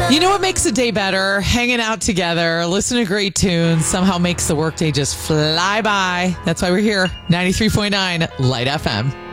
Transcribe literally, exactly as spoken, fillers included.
You know what makes a day better? Hanging out together, listening to great tunes, somehow makes the workday just fly by. That's why we're here. ninety-three point nine Light F M.